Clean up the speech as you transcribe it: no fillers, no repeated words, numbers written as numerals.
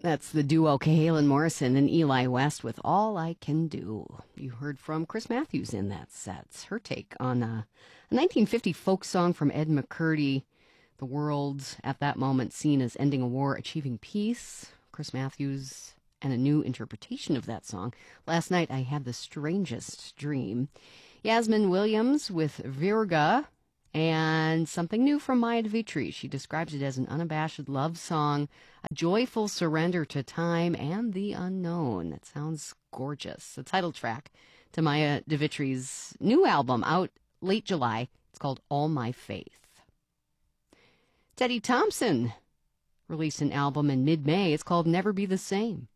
That's the duo Cahalan Morrison and Eli West with All I Can Do. You heard from Chris Matthews in that set. Her take on a 1950 folk song from Ed McCurdy. The world at that moment seen as ending a war, achieving peace. Chris Matthews and a new interpretation of that song. Last night I had the strangest dream. Yasmin Williams with Virga. And something new from Maya Devitri. She describes it as an unabashed love song, a joyful surrender to time and the unknown. It sounds gorgeous. The title track to Maya Devitri's new album out late July. It's called All My Faith. Teddy Thompson released an album in mid-May. It's called Never Be the Same.